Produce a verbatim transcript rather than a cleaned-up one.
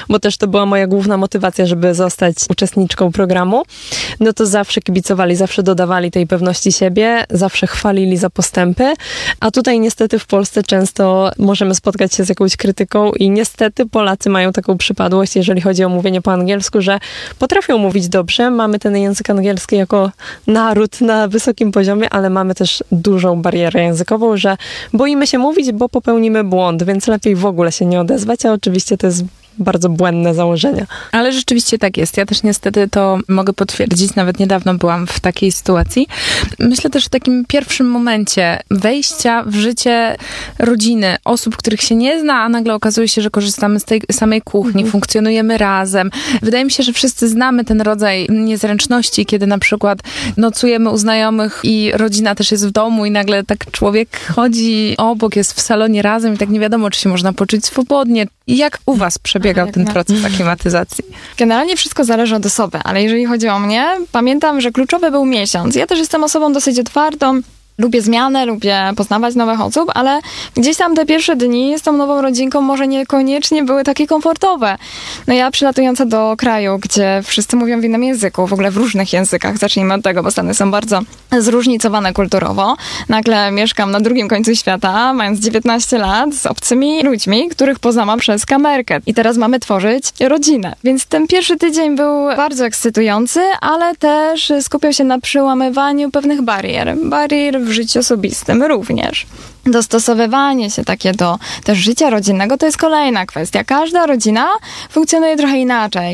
bo też to była moja główna motywacja, żeby zostać uczestniczką programu, no to zawsze kibicowali, zawsze dodawali tej pewności siebie, zawsze chwalili za postępy, a tutaj niestety w Polsce często możemy spotkać się z jakąś krytyką i niestety Polacy mają taką przypadłość, jeżeli chodzi o mówienie po angielsku, że potrafią mówić dobrze, mamy ten język angielski jako naród na wysokim poziomie, ale mamy też dużą barierę językową, że boimy się mówić, bo popełnimy błąd, więc lepiej w ogóle się nie odezwać, a oczywiście to jest bardzo błędne założenia. Ale rzeczywiście tak jest. Ja też niestety to mogę potwierdzić. Nawet niedawno byłam w takiej sytuacji. Myślę też w takim pierwszym momencie wejścia w życie rodziny, osób, których się nie zna, a nagle okazuje się, że korzystamy z tej samej kuchni, mhm. funkcjonujemy razem. Wydaje mi się, że wszyscy znamy ten rodzaj niezręczności, kiedy na przykład nocujemy u znajomych i rodzina też jest w domu i nagle tak człowiek chodzi obok, jest w salonie razem i tak nie wiadomo, czy się można poczuć swobodnie. I jak u was przebiegał ten proces aklimatyzacji? Generalnie wszystko zależy od osoby, ale jeżeli chodzi o mnie, pamiętam, że kluczowy był miesiąc. Ja też jestem osobą dosyć otwartą. Lubię zmianę, lubię poznawać nowych osób, ale gdzieś tam te pierwsze dni z tą nową rodzinką może niekoniecznie były takie komfortowe. No ja przylatująca do kraju, gdzie wszyscy mówią w innym języku, w ogóle w różnych językach, zacznijmy od tego, bo Stany są bardzo zróżnicowane kulturowo. Nagle mieszkam na drugim końcu świata, mając dziewiętnaście lat, z obcymi ludźmi, których poznałam przez kamerkę. I teraz mamy tworzyć rodzinę. Więc ten pierwszy tydzień był bardzo ekscytujący, ale też skupiał się na przełamywaniu pewnych barier. Barier w życiu osobistym również. Dostosowywanie się takie do też życia rodzinnego to jest kolejna kwestia. Każda rodzina funkcjonuje trochę inaczej.